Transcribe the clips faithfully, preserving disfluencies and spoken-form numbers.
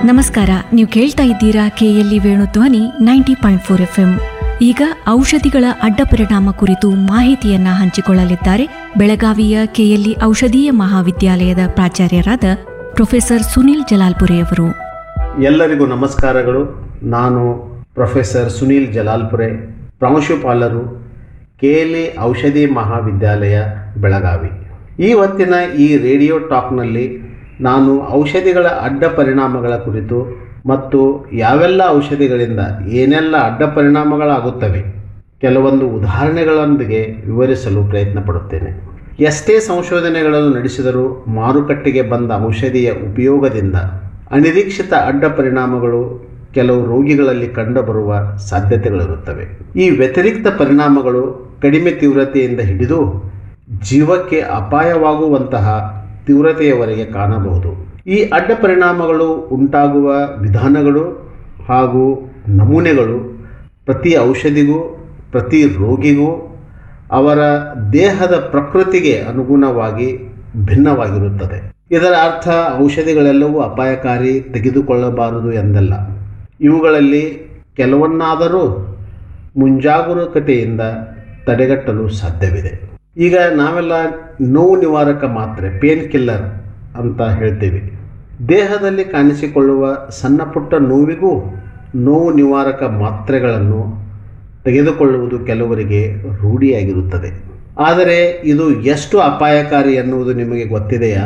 ನಮಸ್ಕಾರ. ನೀವು ಕೇಳ್ತಾ ಇದ್ದೀರಾ KLE Venudhwani ninety point four F M. ಈಗ ಔಷಧಿಗಳ ಅಡ್ಡ ಪರಿಣಾಮ ಕುರಿತು ಮಾಹಿತಿಯನ್ನ ಹಂಚಿಕೊಳ್ಳಲಿದ್ದಾರೆ ಬೆಳಗಾವಿಯ ಕೆಎಲ್ಇ ಔಷಧೀಯ ಮಹಾವಿದ್ಯಾಲಯದ ಪ್ರಾಚಾರ್ಯರಾದ ಪ್ರೊಫೆಸರ್ ಸುನೀಲ್ ಜಲಾಲ್ಪುರೆ ಅವರು. ಎಲ್ಲರಿಗೂ ನಮಸ್ಕಾರಗಳು. ನಾನು ಪ್ರೊಫೆಸರ್ ಸುನೀಲ್ ಜಲಾಲ್ಪುರೆ, ಪ್ರಾಂಶುಪಾಲರು, ಕೆಎಲ್ಇ ಔಷಧಿ ಮಹಾವಿದ್ಯಾಲಯ ಬೆಳಗಾವಿ. ಈ ಹೊತ್ತಿನ ಈ ರೇಡಿಯೋ ಟಾಕ್ನಲ್ಲಿ ನಾನು ಔಷಧಿಗಳ ಅಡ್ಡ ಪರಿಣಾಮಗಳ ಕುರಿತು ಮತ್ತು ಯಾವೆಲ್ಲ ಔಷಧಿಗಳಿಂದ ಏನೆಲ್ಲ ಅಡ್ಡ ಪರಿಣಾಮಗಳಾಗುತ್ತವೆ ಕೆಲವೊಂದು ಉದಾಹರಣೆಗಳೊಂದಿಗೆ ವಿವರಿಸಲು ಪ್ರಯತ್ನ ಪಡುತ್ತೇನೆ. ಎಷ್ಟೇ ಸಂಶೋಧನೆಗಳನ್ನು ನಡೆಸಿದರೂ ಮಾರುಕಟ್ಟೆಗೆ ಬಂದ ಔಷಧಿಯ ಉಪಯೋಗದಿಂದ ಅನಿರೀಕ್ಷಿತ ಅಡ್ಡ ಪರಿಣಾಮಗಳು ಕೆಲವು ರೋಗಿಗಳಲ್ಲಿ ಕಂಡುಬರುವ ಸಾಧ್ಯತೆಗಳಿರುತ್ತವೆ. ಈ ವ್ಯತಿರಿಕ್ತ ಪರಿಣಾಮಗಳು ಕಡಿಮೆ ತೀವ್ರತೆಯಿಂದ ಹಿಡಿದು ಜೀವಕ್ಕೆ ಅಪಾಯವಾಗುವಂತಹ ತೀವ್ರತೆಯವರೆಗೆ ಕಾಣಬಹುದು. ಈ ಅಡ್ಡ ಪರಿಣಾಮಗಳು ಉಂಟಾಗುವ ವಿಧಾನಗಳು ಹಾಗೂ ನಮೂನೆಗಳು ಪ್ರತಿ ಔಷಧಿಗೂ ಪ್ರತಿ ರೋಗಿಗೂ ಅವರ ದೇಹದ ಪ್ರಕೃತಿಗೆ ಅನುಗುಣವಾಗಿ ಭಿನ್ನವಾಗಿರುತ್ತದೆ. ಇದರ ಅರ್ಥ ಔಷಧಿಗಳೆಲ್ಲವೂ ಅಪಾಯಕಾರಿ, ತೆಗೆದುಕೊಳ್ಳಬಾರದು ಎಂದಲ್ಲ. ಇವುಗಳಲ್ಲಿ ಕೆಲವನ್ನಾದರೂ ಮುಂಜಾಗರೂಕತೆಯಿಂದ ತಡೆಗಟ್ಟಲು ಸಾಧ್ಯವಿದೆ. ಈಗ ನಾವೆಲ್ಲ ನೋವು ನಿವಾರಕ ಮಾತ್ರೆ, ಪೇನ್ ಕಿಲ್ಲರ್ ಅಂತ ಹೇಳ್ತೀವಿ. ದೇಹದಲ್ಲಿ ಕಾಣಿಸಿಕೊಳ್ಳುವ ಸಣ್ಣ ಪುಟ್ಟ ನೋವಿಗೂ ನೋವು ನಿವಾರಕ ಮಾತ್ರೆಗಳನ್ನು ತೆಗೆದುಕೊಳ್ಳುವುದು ಕೆಲವರಿಗೆ ರೂಢಿಯಾಗಿರುತ್ತದೆ. ಆದರೆ ಇದು ಎಷ್ಟು ಅಪಾಯಕಾರಿ ಎನ್ನುವುದು ನಿಮಗೆ ಗೊತ್ತಿದೆಯಾ?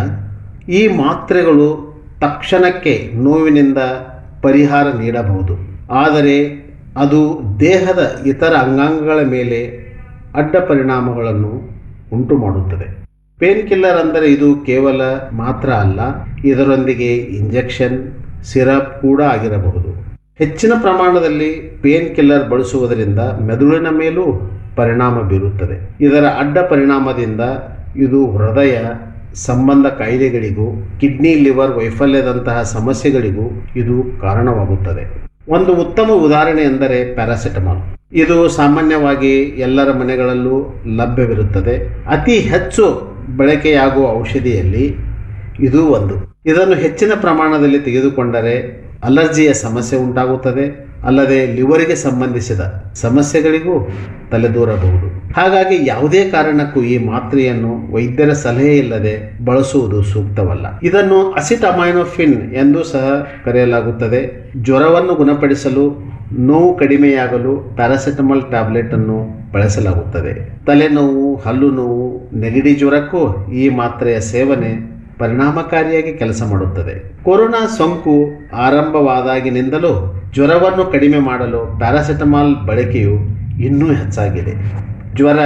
ಈ ಮಾತ್ರೆಗಳು ತಕ್ಷಣಕ್ಕೆ ನೋವಿನಿಂದ ಪರಿಹಾರ ನೀಡಬಹುದು, ಆದರೆ ಅದು ದೇಹದ ಇತರ ಅಂಗಾಂಗಗಳ ಮೇಲೆ ಅಡ್ಡ ಪರಿಣಾಮಗಳನ್ನು ಉಂಟು ಮಾಡುತ್ತದೆ. ಪೇನ್ ಕಿಲ್ಲರ್ ಅಂದರೆ ಇದು ಕೇವಲ ಮಾತ್ರ ಅಲ್ಲ, ಇದರೊಂದಿಗೆ ಇಂಜೆಕ್ಷನ್, ಸಿರಪ್ ಕೂಡ ಆಗಿರಬಹುದು. ಹೆಚ್ಚಿನ ಪ್ರಮಾಣದಲ್ಲಿ ಪೇನ್ ಕಿಲ್ಲರ್ ಬಳಸುವುದರಿಂದ ಮೆದುಳಿನ ಮೇಲೂ ಪರಿಣಾಮ ಬೀರುತ್ತದೆ. ಇದರ ಅಡ್ಡ ಪರಿಣಾಮದಿಂದ ಇದು ಹೃದಯ ಸಂಬಂಧ ಕಾಯಿಲೆಗಳಿಗೂ ಕಿಡ್ನಿ ಲಿವರ್ ವೈಫಲ್ಯದಂತಹ ಸಮಸ್ಯೆಗಳಿಗೂ ಇದು ಕಾರಣವಾಗುತ್ತದೆ. ಒಂದು ಉತ್ತಮ ಉದಾಹರಣೆ ಎಂದರೆ ಪ್ಯಾರಾಸಿಟಮಾಲ್. ಇದು ಸಾಮಾನ್ಯವಾಗಿ ಎಲ್ಲರ ಮನೆಗಳಲ್ಲೂ ಲಭ್ಯವಿರುತ್ತದೆ. ಅತಿ ಹೆಚ್ಚು ಬಳಕೆಯಾಗುವ ಔಷಧಿಯಲ್ಲಿ ಇದು ಒಂದು. ಇದನ್ನು ಹೆಚ್ಚಿನ ಪ್ರಮಾಣದಲ್ಲಿ ತೆಗೆದುಕೊಂಡರೆ ಅಲರ್ಜಿಯ ಸಮಸ್ಯೆ ಉಂಟಾಗುತ್ತದೆ, ಅಲ್ಲದೆ ಲಿವರಿಗೆ ಸಂಬಂಧಿಸಿದ ಸಮಸ್ಯೆಗಳಿಗೂ ತಲೆದೂರಬಹುದು. ಹಾಗಾಗಿ ಯಾವುದೇ ಕಾರಣಕ್ಕೂ ಈ ಮಾತ್ರೆಯನ್ನು ವೈದ್ಯರ ಸಲಹೆ ಇಲ್ಲದೆ ಬಳಸುವುದು ಸೂಕ್ತವಲ್ಲ. ಇದನ್ನು ಅಸಿಟಮೈನೋಫಿನ್ ಎಂದು ಸಹ ಕರೆಯಲಾಗುತ್ತದೆ. ಜ್ವರವನ್ನು ಗುಣಪಡಿಸಲು, ನೋವು ಕಡಿಮೆಯಾಗಲು ಪ್ಯಾರಾಸಿಟಮಾಲ್ ಟ್ಯಾಬ್ಲೆಟ್ ಅನ್ನು ಬಳಸಲಾಗುತ್ತದೆ. ತಲೆನೋವು, ಹಲ್ಲು ನೋವು, ನೆಗಡಿ ಜ್ವರಕ್ಕೂ ಈ ಮಾತ್ರೆಯ ಸೇವನೆ ಪರಿಣಾಮಕಾರಿಯಾಗಿ ಕೆಲಸ ಮಾಡುತ್ತದೆ. ಕೊರೋನಾ ಸೋಂಕು ಆರಂಭವಾದಾಗಿನಿಂದಲೂ ಜ್ವರವನ್ನು ಕಡಿಮೆ ಮಾಡಲು ಪ್ಯಾರಾಸಿಟಮಾಲ್ ಬಳಕೆಯು ಇನ್ನೂ ಹೆಚ್ಚಾಗಿದೆ. ಜ್ವರ,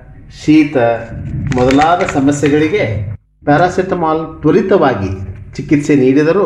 ಶೀತ ಮೊದಲಾದ ಸಮಸ್ಯೆಗಳಿಗೆ ಪ್ಯಾರಾಸಿಟಮಾಲ್ ತ್ವರಿತವಾಗಿ ಚಿಕಿತ್ಸೆ ನೀಡಿದರೂ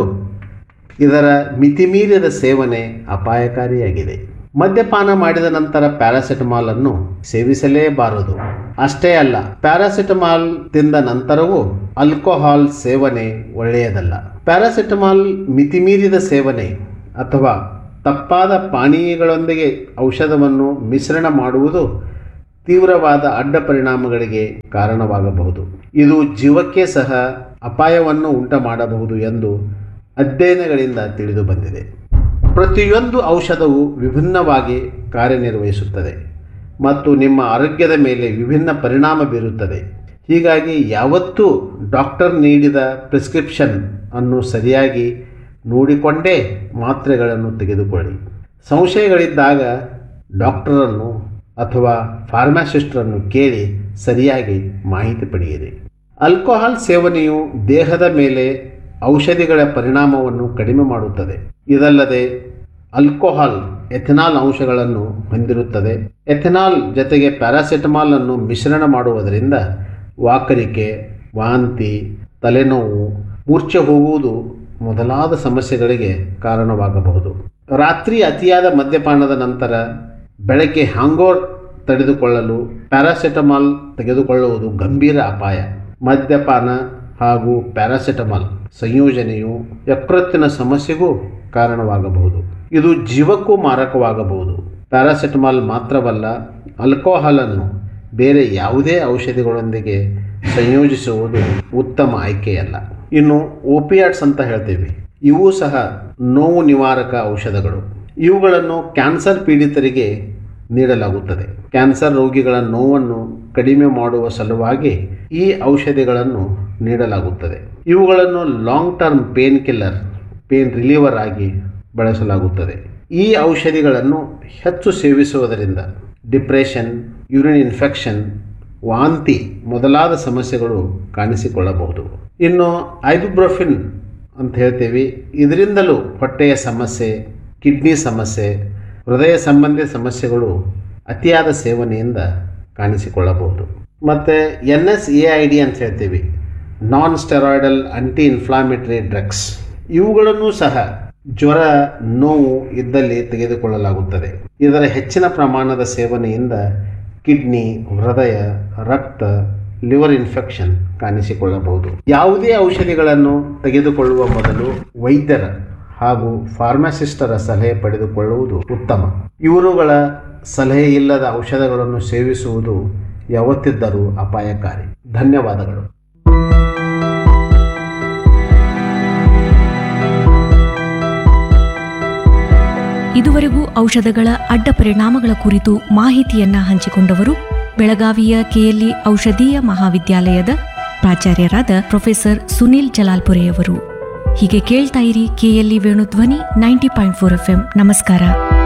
ಇದರ ಮಿತಿಮೀರಿದ ಸೇವನೆ ಅಪಾಯಕಾರಿಯಾಗಿದೆ. ಮದ್ಯಪಾನ ಮಾಡಿದ ನಂತರ ಪ್ಯಾರಾಸಿಟಮಾಲ್ ಅನ್ನು ಸೇವಿಸಲೇಬಾರದು. ಅಷ್ಟೇ ಅಲ್ಲ, ಪ್ಯಾರಾಸಿಟಮಾಲ್ ತಿಂದ ನಂತರವೂ ಆಲ್ಕೋಹಾಲ್ ಸೇವನೆ ಒಳ್ಳೆಯದಲ್ಲ. ಪ್ಯಾರಾಸಿಟಮಾಲ್ ಮಿತಿಮೀರಿದ ಸೇವನೆ ಅಥವಾ ತಪ್ಪಾದ ಪಾನೀಯಗಳೊಂದಿಗೆ ಔಷಧವನ್ನು ಮಿಶ್ರಣ ಮಾಡುವುದು ತೀವ್ರವಾದ ಅಡ್ಡ ಪರಿಣಾಮಗಳಿಗೆ ಕಾರಣವಾಗಬಹುದು. ಇದು ಜೀವಕ್ಕೆ ಸಹ ಅಪಾಯವನ್ನು ಉಂಟು ಮಾಡಬಹುದು ಎಂದು ಅಧ್ಯಯನಗಳಿಂದ ತಿಳಿದು ಬಂದಿದೆ. ಪ್ರತಿಯೊಂದು ಔಷಧವು ವಿಭಿನ್ನವಾಗಿ ಕಾರ್ಯನಿರ್ವಹಿಸುತ್ತದೆ ಮತ್ತು ನಿಮ್ಮ ಆರೋಗ್ಯದ ಮೇಲೆ ವಿಭಿನ್ನ ಪರಿಣಾಮ ಬೀರುತ್ತದೆ. ಹೀಗಾಗಿ ಯಾವತ್ತೂ ಡಾಕ್ಟರ್ ನೀಡಿದ ಪ್ರಿಸ್ಕ್ರಿಪ್ಷನ್ ಅನ್ನು ಸರಿಯಾಗಿ ನೋಡಿಕೊಂಡೇ ಮಾತ್ರೆಗಳನ್ನು ತೆಗೆದುಕೊಳ್ಳಿ. ಸಂಶಯಗಳಿದ್ದಾಗ ಡಾಕ್ಟರನ್ನು ಅಥವಾ ಫಾರ್ಮಾಸಿಸ್ಟರನ್ನು ಕೇಳಿ ಸರಿಯಾಗಿ ಮಾಹಿತಿ ಪಡೆಯಿರಿ. ಆಲ್ಕೋಹಾಲ್ ಸೇವನೆಯು ದೇಹದ ಮೇಲೆ ಔಷಧಿಗಳ ಪರಿಣಾಮವನ್ನು ಕಡಿಮೆ ಮಾಡುತ್ತದೆ. ಇದಲ್ಲದೆ ಆಲ್ಕೋಹಾಲ್ ಎಥೆನಾಲ್ ಅಂಶಗಳನ್ನು ಹೊಂದಿರುತ್ತದೆ. ಎಥೆನಾಲ್ ಜೊತೆಗೆ ಪ್ಯಾರಾಸಿಟಮಾಲ್ ಅನ್ನು ಮಿಶ್ರಣ ಮಾಡುವುದರಿಂದ ವಾಕರಿಕೆ, ವಾಂತಿ, ತಲೆನೋವು, ಮೂರ್ಛೆ ಹೋಗುವುದು ಮೊದಲಾದ ಸಮಸ್ಯೆಗಳಿಗೆ ಕಾರಣವಾಗಬಹುದು. ರಾತ್ರಿ ಅತಿಯಾದ ಮದ್ಯಪಾನದ ನಂತರ ಬೆಳಗ್ಗೆ ಹ್ಯಾಂಗೋವರ್ ತಡೆದುಕೊಳ್ಳಲು ಪ್ಯಾರಾಸಿಟಮಾಲ್ ತೆಗೆದುಕೊಳ್ಳುವುದು ಗಂಭೀರ ಅಪಾಯ. ಮದ್ಯಪಾನ ಹಾಗೂ ಪ್ಯಾರಾಸಿಟಮಾಲ್ ಸಂಯೋಜನೆಯು ಯಕೃತ್ತಿನ ಸಮಸ್ಯೆಗೂ ಕಾರಣವಾಗಬಹುದು. ಇದು ಜೀವಕ್ಕೂ ಮಾರಕವಾಗಬಹುದು. ಪ್ಯಾರಾಸಿಟಮಾಲ್ ಮಾತ್ರವಲ್ಲ, ಆಲ್ಕೋಹಾಲನ್ನು ಬೇರೆ ಯಾವುದೇ ಔಷಧಿಗಳೊಂದಿಗೆ ಸಂಯೋಜಿಸುವುದು ಉತ್ತಮ ಆಯ್ಕೆಯಲ್ಲ. ಇನ್ನು ಓಪಿಯಾಟ್ಸ್ ಅಂತ ಹೇಳ್ತೀವಿ, ಇವು ಸಹ ನೋವು ನಿವಾರಕ ಔಷಧಗಳು. ಇವುಗಳನ್ನು ಕ್ಯಾನ್ಸರ್ ಪೀಡಿತರಿಗೆ ನೀಡಲಾಗುತ್ತದೆ. ಕ್ಯಾನ್ಸರ್ ರೋಗಿಗಳ ನೋವನ್ನು ಕಡಿಮೆ ಮಾಡುವ ಸಲುವಾಗಿ ಈ ಔಷಧಿಗಳನ್ನು ನೀಡಲಾಗುತ್ತದೆ. ಇವುಗಳನ್ನು long term pain killer, pain reliever ಆಗಿ ಬಳಸಲಾಗುತ್ತದೆ. ಈ ಔಷಧಿಗಳನ್ನು ಹೆಚ್ಚು ಸೇವಿಸುವುದರಿಂದ ಡಿಪ್ರೆಷನ್, ಯೂರಿನ್ ಇನ್ಫೆಕ್ಷನ್, ವಾಂತಿ ಮೊದಲಾದ ಸಮಸ್ಯೆಗಳು ಕಾಣಿಸಿಕೊಳ್ಳಬಹುದು. ಇನ್ನು ಐಬುಪ್ರೋಫೆನ್ ಅಂತ ಹೇಳ್ತೀವಿ. ಇದರಿಂದಲೂ ಹೊಟ್ಟೆಯ ಸಮಸ್ಯೆ, ಕಿಡ್ನಿ ಸಮಸ್ಯೆ, ಹೃದಯ ಸಂಬಂಧಿ ಸಮಸ್ಯೆಗಳು ಅತಿಯಾದ ಸೇವನೆಯಿಂದ ಕಾಣಿಸಿಕೊಳ್ಳಬಹುದು. ಮತ್ತು N S A I D ಅಂತ ಹೇಳ್ತೀವಿ, ನಾನ್ ಸ್ಟೆರಾಯ್ಡಲ್ ಆಂಟಿ ಇನ್ಫ್ಲಾಮೇಟರಿ ಡ್ರಗ್ಸ್. ಇವುಗಳನ್ನು ಸಹ ಜ್ವರ, ನೋವು ಇದ್ದಲ್ಲಿ ತೆಗೆದುಕೊಳ್ಳಲಾಗುತ್ತದೆ. ಇದರ ಹೆಚ್ಚಿನ ಪ್ರಮಾಣದ ಸೇವನೆಯಿಂದ ಕಿಡ್ನಿ, ಹೃದಯ, ರಕ್ತ, ಲಿವರ್ ಇನ್ಫೆಕ್ಷನ್ ಕಾಣಿಸಿಕೊಳ್ಳಬಹುದು. ಯಾವುದೇ ಔಷಧಿಗಳನ್ನು ತೆಗೆದುಕೊಳ್ಳುವ ಮೊದಲು ವೈದ್ಯರ ಹಾಗೂ ಫಾರ್ಮಸಿಸ್ಟರ ಸಲಹೆ ಪಡೆದುಕೊಳ್ಳುವುದು ಉತ್ತಮ. ಇವರುಗಳ ಸಲಹೆ ಇಲ್ಲದ ಔಷಧಗಳನ್ನು ಸೇವಿಸುವುದು ಯಾವತ್ತಿದ್ದರೂ ಅಪಾಯಕಾರಿ. ಧನ್ಯವಾದಗಳು. ಇದುವರೆಗೂ ಔಷಧಗಳ ಅಡ್ಡ ಪರಿಣಾಮಗಳ ಕುರಿತು ಮಾಹಿತಿಯನ್ನ ಹಂಚಿಕೊಂಡವರು ಬೆಳಗಾವಿಯ ಕೆಎಲ್ಇ ಔಷಧೀಯ ಮಹಾವಿದ್ಯಾಲಯದ ಪ್ರಾಚಾರ್ಯರಾದ ಪ್ರೊಫೆಸರ್ ಸುನೀಲ್ ಜಲಾಲ್ಪುರೆಯವರು. ಹೀಗೆ ಕೇಳ್ತಾ ಇರಿ KLE Venudhwani ninety point four F M. ನಮಸ್ಕಾರ.